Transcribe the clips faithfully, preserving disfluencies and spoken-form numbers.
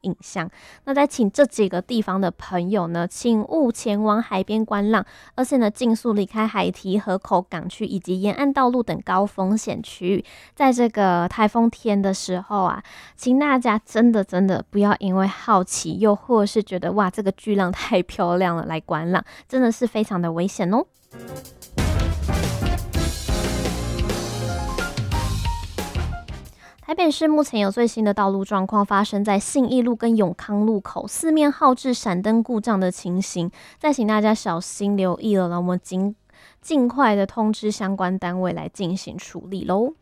影像。那再请这几个地方的朋友呢，请勿前往海边观浪，而且呢，尽速离开海堤、河口港区以及沿岸道路等高风险区域。在这个台风天的时候啊，请大家真的真的不要因为好奇，又或是觉得哇这个巨浪太漂亮了来观浪，真的是非常的危险哦。台北市目前有最新的道路状况发生在信义路跟永康路口，四面号志闪灯故障的情形，再请大家小心留意了，我们尽尽快的通知相关单位来进行处理咯。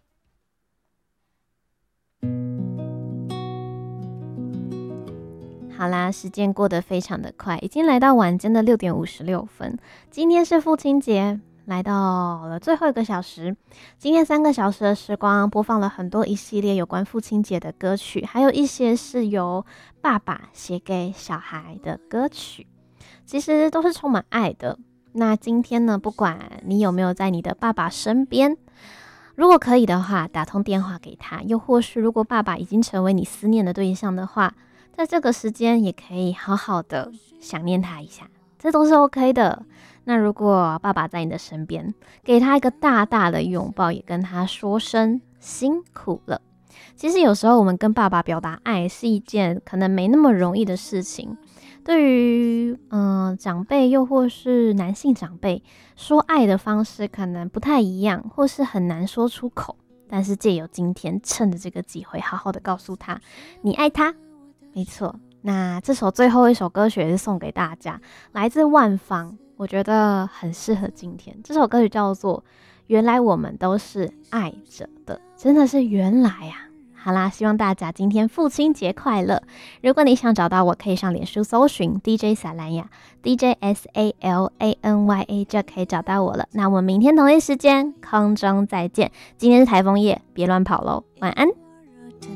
好啦，时间过得非常的快，已经来到晚间的六点五十六分。今天是父亲节，来到了最后一个小时。今天三个小时的时光，播放了很多一系列有关父亲节的歌曲，还有一些是由爸爸写给小孩的歌曲，其实都是充满爱的。那今天呢，不管你有没有在你的爸爸身边，如果可以的话，打通电话给他，又或是如果爸爸已经成为你思念的对象的话，在这个时间也可以好好的想念他一下，这都是 OK 的。那如果爸爸在你的身边，给他一个大大的拥抱，也跟他说声辛苦了。其实有时候我们跟爸爸表达爱是一件可能没那么容易的事情，对于嗯、呃、长辈又或是男性长辈，说爱的方式可能不太一样，或是很难说出口。但是借由今天，趁着这个机会，好好的告诉他你爱他。没错，那这首最后一首歌曲也是送给大家，来自万芳，我觉得很适合今天。这首歌曲叫做《原来我们都是爱着的》，真的是原来啊。好啦，希望大家今天父亲节快乐。如果你想找到我，可以上脸书搜寻 D J 撒兰雅 D J S A L A N Y A 就可以找到我了。那我们明天同一时间空中再见。今天是台风夜，别乱跑咯，晚安。